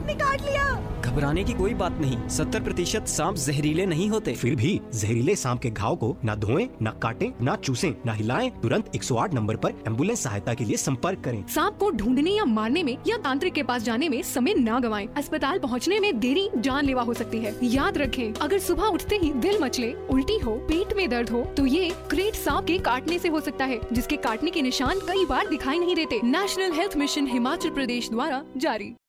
ने काट लिया। घबराने की कोई बात नहीं, 70% सांप जहरीले नहीं होते। फिर भी जहरीले सांप के घाव को न धोएं, न काटें, न चूसें, न हिलाएं। तुरंत 108 नंबर पर एम्बुलेंस सहायता के लिए संपर्क करें। सांप को ढूंढने या मारने में या तांत्रिक के पास जाने में समय न गवाएं। अस्पताल पहुंचने में देरी जानलेवा हो सकती है। याद रखें, अगर सुबह उठते ही दिल मचले, उल्टी हो, पेट में दर्द हो, तो ये ग्रेट सांप के काटने से हो सकता है, जिसके काटने के निशान कई बार दिखाई नहीं देते। National health mission Himachal Pradesh द्वारा जारी।